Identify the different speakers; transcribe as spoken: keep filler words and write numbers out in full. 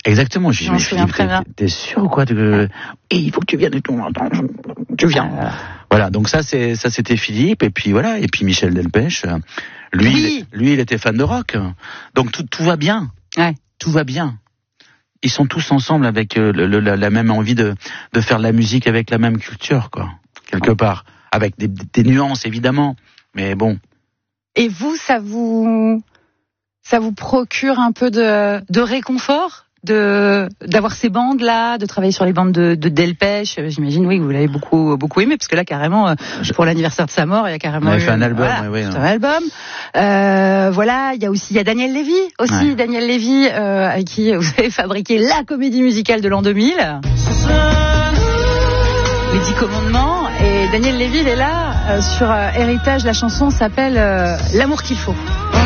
Speaker 1: Exactement. Je dis, mais
Speaker 2: souviens
Speaker 1: Philippe,
Speaker 2: très
Speaker 1: t'es, t'es sûr ou quoi de... Et il faut que tu viennes et tout. Attends, tu viens.
Speaker 2: Euh...
Speaker 1: Voilà. Donc ça, c'est ça, c'était Philippe. Et puis voilà. Et puis Michel Delpech. Lui,
Speaker 2: oui.
Speaker 1: il, lui, il était fan de rock. Donc tout, tout va bien.
Speaker 2: Ouais.
Speaker 1: Tout va bien. Ils sont tous ensemble avec euh, le, le, la, la même envie de, de faire de la musique avec la même culture, quoi. Quelque part. Avec des, des nuances, évidemment. Mais bon.
Speaker 2: Et vous, ça vous, ça vous procure un peu de, de réconfort, de, d'avoir ces bandes-là, de travailler sur les bandes de, de Delpech. J'imagine, oui, que vous l'avez beaucoup, beaucoup aimé, parce que là, carrément, pour l'anniversaire de sa mort, il y a carrément.
Speaker 1: On avait
Speaker 2: eu,
Speaker 1: fait un album,
Speaker 2: voilà,
Speaker 1: oui, oui,
Speaker 2: un album. Euh, voilà, il y a aussi, il y a Daniel Lévy, aussi, ouais. Daniel Lévy, euh, avec qui vous avez fabriqué la comédie musicale de l'an deux mille. Les Dix Commandements. Et Daniel Lévy, il est là, euh, sur euh, Héritage, la chanson s'appelle euh, L'amour qu'il faut.